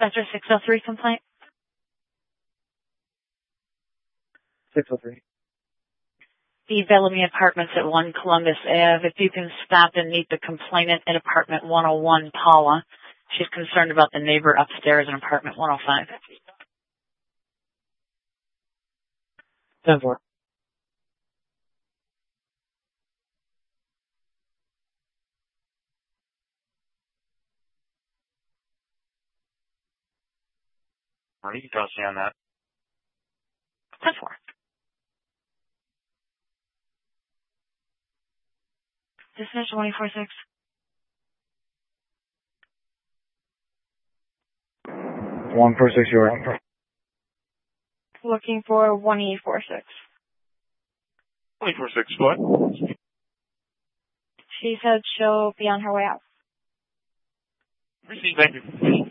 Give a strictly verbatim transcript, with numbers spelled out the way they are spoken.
Dispatcher six oh three complaint. six oh three. The Bellamy Apartments at one Columbus Avenue. If you can stop and meet the complainant at apartment one oh one, Paula. She's concerned about the neighbor upstairs in apartment one oh five. ten four. Or you can trust me on that. ten four. Dispatch one four six. one four six, you're on. Looking for one E four six. one four six, what? She said she'll be on her way out. Receive, thank you.